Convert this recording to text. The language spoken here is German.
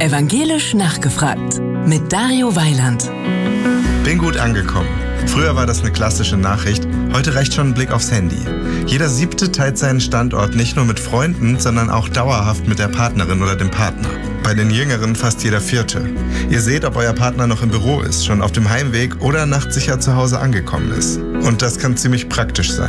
Evangelisch nachgefragt mit Dario Weiland. Bin gut angekommen. Früher war das eine klassische Nachricht, heute reicht schon ein Blick aufs Handy. Jeder 7. teilt seinen Standort nicht nur mit Freunden, sondern auch dauerhaft mit der Partnerin oder dem Partner. Bei den Jüngeren fast jeder 4. Ihr seht, ob euer Partner noch im Büro ist, schon auf dem Heimweg oder nachts sicher zu Hause angekommen ist. Und das kann ziemlich praktisch sein.